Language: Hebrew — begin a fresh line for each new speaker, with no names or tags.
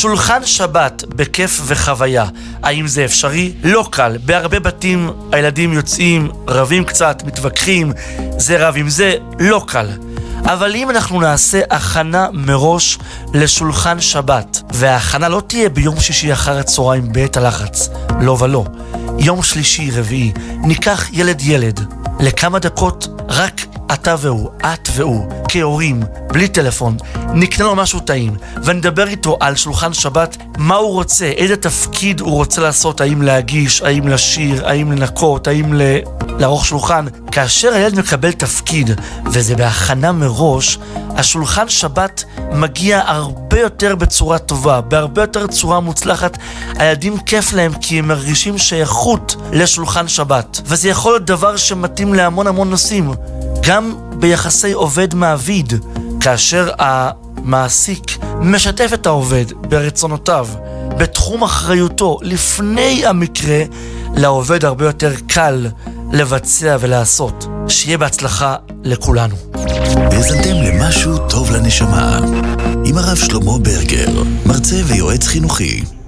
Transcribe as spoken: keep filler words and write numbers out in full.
שולחן שבת בכיף וחוויה. האם זה אפשרי? לא קל. בהרבה בתים הילדים יוצאים, רבים קצת, מתווכחים, זה רב עם זה, לא קל. אבל אם אנחנו נעשה הכנה מראש לשולחן שבת, וההכנה לא תהיה ביום שישי אחר הצהריים בעת הלחץ, לא ולא, יום שלישי, רביעי, ניקח ילד ילד, לכמה דקות רק אתה והוא, את והוא, כהורים, בלי טלפון, נקנה לו משהו טעים, ונדבר איתו על שולחן שבת, מה הוא רוצה, איזה תפקיד הוא רוצה לעשות, האם להגיש, האם לשיר, האם לנקות, האם ל... לערוך שולחן. כאשר הילד מקבל תפקיד, וזה בהכנה מראש, השולחן שבת מגיע הרבה יותר בצורה טובה, בהרבה יותר צורה מוצלחת. הילדים כיף להם כי הם מרגישים שייכות לשולחן שבת, וזה יכול להיות דבר שמתאים להמון המון נושאים, גם ביחסי עובד מעביד, כאשר המעסיק משתף את העובד ברצונותיו, בתחום אחריותו, לפני המקרה, לעובד הרבה יותר קל לבצע ולעשות. שיהיה בהצלחה לכולנו.
האזנתם למשהו טוב לנשמה עם הרב שלמה ברגר, מרצה ויועץ חינוכי.